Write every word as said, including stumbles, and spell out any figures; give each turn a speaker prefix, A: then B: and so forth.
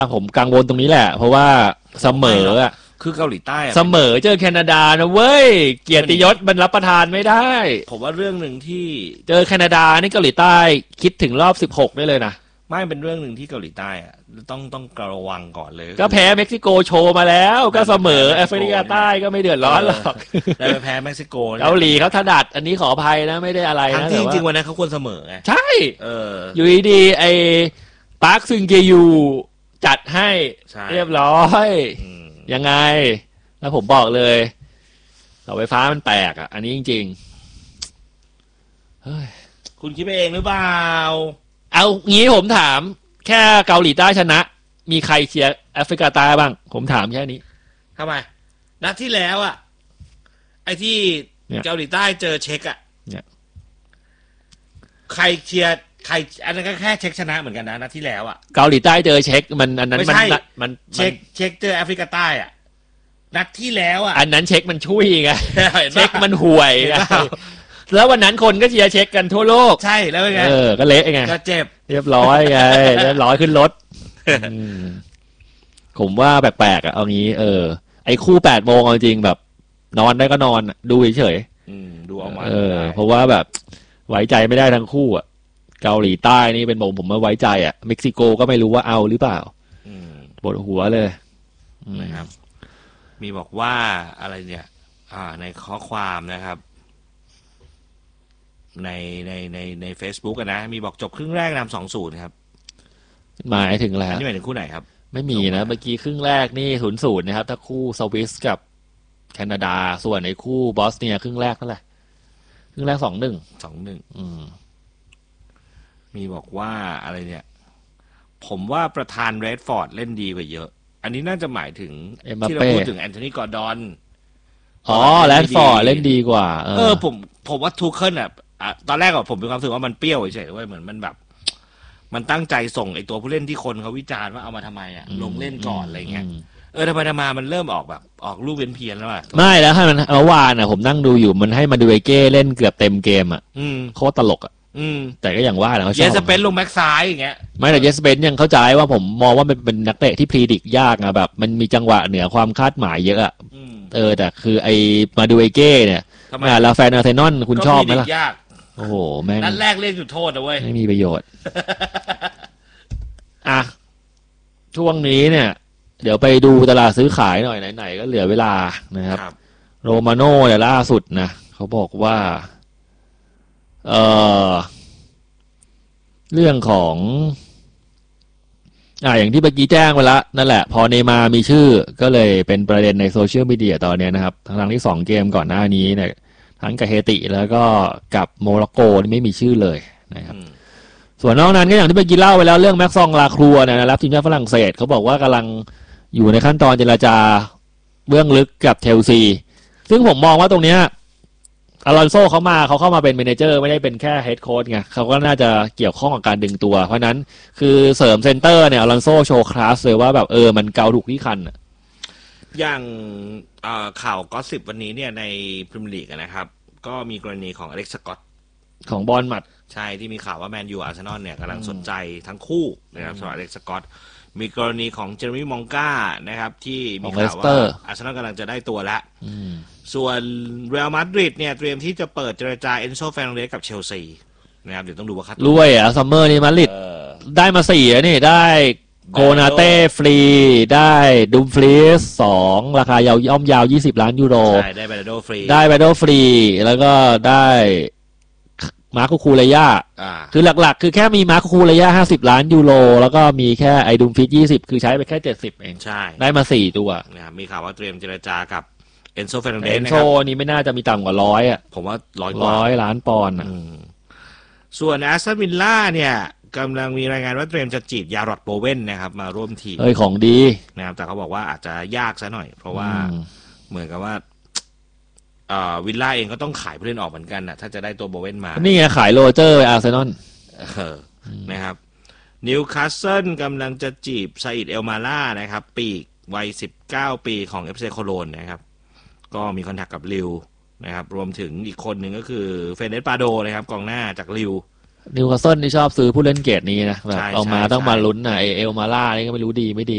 A: ผมกังวลตรงนี้แหละเพราะว่าเสมออ่ะ
B: คือเกาหลีใต้
A: เสมอเจอแคนาดานะเว้ยเกียรติยศมันรับประทานไม่ได้
B: ผมว่าเรื่องหนึ่งที่
A: เจอแคนาดานี่เกาหลีใต้คิดถึงรอบสิบหกได้เลยนะ
B: ไม่เป็นเรื่องหนึ่งที่เกาหลีใต้อะต้องต้องระวังก่อนเลย
A: ก็แพ้เม็กซิโกโชว์มาแล้วก็เสมอแอฟริกาใต้ก็ไม่เดือดร้อนหรอก
B: ได้ไปแพ้เม็กซิโก
A: เกาหลีเขาถนัดอันนี้ขออภัยนะไม่ได้อะไรนะ
B: จริงจริงวันนั้นเขาควรเสมอไง
A: ใช่
B: เออ
A: อยู่ดีๆไอ้ปาร์คซึงเกยูจัดให้เรียบร้อยยังไงแล้วผมบอกเลยเสาไฟฟ้ามันแตกอ่ะอันนี้จริงๆเฮ้ย
B: คุณคิดไปเองหรือเปล่า
A: เอางี้ผมถามแค่เกาหลีใต้ชนะมีใครเชียร์แอฟริกาใต้บ้างผมถามแค่นี้
B: ทำไมนัดที่แล้วอ่ะไอ้ที่เกาหลีใต้เจอเช็กอ่ะใครเชียร์ใครอันนั้นก็แค่เช็กชนะเหมือนกันนะนัดที่แล้วอ่ะ
A: เกาหลีใต้เจอเช็กมันอันนั้นมันมัน
B: เช็กเช็กเจอแอฟริกาใต้อ่ะนัดที่แล้วอ่ะ
A: อันนั้นเช็คมันช่วยไงเช็คมันห่วยไงแล้ววันนั้นคนก็เชียร์เช็คกันทั่วโลก
B: ใช่แล้วไง
A: เออก็เละไง
B: ก็เจ็บ
A: เรียบร้อยไงเรียบร้อยขึ้นรถผมว่าแปลกๆอ่ะเอางี้เออไอ้คู่แปดโมงเอาจริงแบบนอนได้ก็นอนดูเฉย
B: ๆดูเอามา
A: เออเพราะว่าแบบไว้ใจไม่ได้ทั้งคู่อ่ะเกาหลีใต้นี่เป็นผมผมไม่ไว้ใจอ่ะเม็กซิโกก็ไม่รู้ว่าเอาหรือเปล่าปวดหัวเลย
B: นะครับมีบอกว่าอะไรเนี่ยอ่าในข้อความนะครับในในในใน Facebook อ่ะนะมีบอกจบครึ่งแรกนำ สองศูนย์ ครับ
A: หมายถึงอะไร
B: นี่หมายถึงคู่ไหนครับ
A: ไม่มีนะเมื่อกี้ครึ่งแรกนี่ ศูนย์ศูนย์ นะครับถ้าคู่สวิสกับแคนาดาส่วนในคู่บอสเนียครึ่งแรกเท่าไหร่ครึ่งแรก สองหนึ่ง
B: สองหนึ่ง อืมมีบอกว่าอะไรเนี่ยผมว่าประธานเรดฟอร์ดเล่นดีกว่าเยอะอันนี้น่าจะหมายถึงที่เราพูดถึงแอนโทนีกอร์ดอน
A: อ๋อแรดฟอร์ดเล่นดีกว่า
B: เออผมผมว่าทูเคิลอ่ะตอนแรกอะผมมีความรู้สึกว่ามันเปรี้ยวเฉยๆว่าเหมือนมันแบบมันตั้งใจส่งไอ้ตัวผู้เล่นที่คนเขาวิจารณ์ว่าเอามาทำไมอ่ะลงเล่นก่อนอะไรเงี้ยเออทำไมทำมามันเริ่มออกแบบออกลูกเว้นเพี้ยนแล้วอ่ะ
A: ไม่แล้วให้มันเมื่อวานอ่ะผมนั่งดูอยู่มันให้มาดูไอเก้เล่นเกือบเต็มเกมอ่ะโคตรตลกอ่ะแต่ก็อย่างว่าแหละเขาชอบ
B: เยสเปนลงแบ็กซ้ายอย่างเงี้ย
A: ไม่แต่เยสเปนยังเข้าใจว่าผมมองว่ามันเป็นนักเตะที่พรีดิกยากนะแบบมันมีจังหวะเหนือความคาดหมายเยอะอ่ะเออแต่คือไอมาดูไอเก้เนี่ยแล้วแฟนอาร์เซนอลคุณชอบไหมล่ะโอ้โหแม่ง
B: นัดแรกเล่นจุดโทษนะเว้ย
A: ไม่มีประโยชน์อ่ะช่วงนี้เนี่ยเดี๋ยวไปดูตลาดซื้อขายหน่อยไหนๆก็เหลือเวลานะครับโรมาโน่เนี่ยล่าสุดนะเขาบอกว่าเออเรื่องของอ่าอย่างที่เมื่อกี้แจ้งไปแล้วนั่นแหละพอเนย์มาร์มีชื่อก็เลยเป็นประเด็นในโซเชียลมีเดียตอนนี้นะครับทั้งๆที่สองเกมก่อนหน้านี้เนี่ยทั้งกับเฮติแล้วก็กับโมร็อกโกนี่ไม่มีชื่อเลยนะครับส่วนนอกนั้นก็อย่างที่เมื่อกี้เล่าไปแล้วเรื่องแม็กซองลาครัวเนี่ยรับทีมชาติฝรั่งเศสเขาบอกว่ากำลังอยู่ในขั้นตอนเจรจาเบื้องลึกกับเชลซีซึ่งผมมองว่าตรงเนี้ยอลอนโซเขามาเขาเข้ามาเป็นเมเนเจอร์ไม่ได้เป็นแค่เฮดโค้ชไงเขาก็น่าจะเกี่ยวข้องกับการดึงตัวเพราะนั้นคือเสริมเซนเตอร์เนี่ยอลอนโซโชว์คลาสเลยว่าแบบเออมันเกาถูกที่คัน
B: อย่างข่าวก็สิบวันนี้เนี่ยในพรีเมียร์ลีกนะครับก็มีกรณีของอเล็กซ์สกอต
A: ของบอลมัด
B: ใช่ที่มีข่าวว่าแมนยูอาร์เซนอลเนี่ยกำลังสนใจทั้งคู่นะครับสำหรับอเล็กซ์สกอตมีกรณีของเจอร์มี่มองก้านะครับที่มีข่าวว่าอาร์เซนอลกำลังจะได้ตัวแล้วส่วนเรอัลมาดริดเนี่ยเตรียมที่จะเปิดเจรจาเอนโซ เฟร์นันเดสกับเชลซีนะครับเดี๋ยวต้องดูว่าคัด
A: รวยอ่ะซัมเมอร์นี่มาดริดได้มาสี่อ่ะนี่ได้โกนาเต้ฟรีได้ดุมฟรีสสองราคายาวย่อมยาวยี่สิบล้านยูโร
B: ใช่ได้แบดโดฟรี
A: ได้แบดโดฟรีแล้วก็ได้มาร์คคูเรย่าคือหลักๆคือแค่มีมาร์คคูเรย่าห้าสิบล้านยูโรแล้วก็มีแค่ไอดุมฟิตยี่สิบคือใช้ไปแค่เจ็ดสิบเอง
B: ใช่
A: ได้มาสี่ตัว
B: นะครับมีข่าวว่าเตรียมเจรจากับเอนโซ เฟร์นันเดส
A: นะครับเอนโซนี่ไม่น่าจะมีต่ำกว่าร้อยอ่ะ
B: ผมว่าร้อย
A: กว่าร้อยล้านปอนด์อ่ะ
B: ส่วนแอสตันวิลล่าเนี่ยกำลังมีรายงานว่าเตรียมจะจีบยารอดโบเว่นนะครับมาร่วมทีม
A: เอ้ยของดี
B: นะครับแต่เขาบอกว่าอาจจะยากซะหน่อยเพราะว่าเหมือนกับว่าวิลล่าเองก็ต้องขายผู้เล่นออกเหมือนกันนะถ้าจะได้ตัวโบเว่นมา
A: นี่ไงขายโรเจอร์ไปอาร์เซนอล
B: นะครับนิวคาสเซิลกำลังจะจีบซาอิดเอลมาล่านะครับปีกวัยสิบเก้าปีของ เอฟ ซี โคโลนนะครับก็มีคอนแทคกับลิวนะครับรวมถึงอีกคนหนึ่งก็คือเฟเนสปาโดนะครับกองหน้าจากลิว
A: นิวคาสเซิลที่ชอบซื้อผู้เล่นเกรดนี้นะแบบเอามาต้องมาลุ้นนะเอลมาล่านี่ก็ไม่รู้ดีไม่ดี